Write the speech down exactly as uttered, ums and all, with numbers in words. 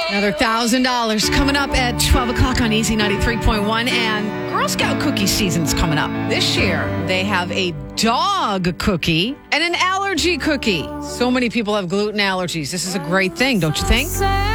Another one thousand dollars coming up at twelve o'clock on Easy ninety-three point one. And Girl Scout cookie season's coming up. This year, they have a dog cookie and an allergy cookie. So many people have gluten allergies. This is a great thing, don't you think?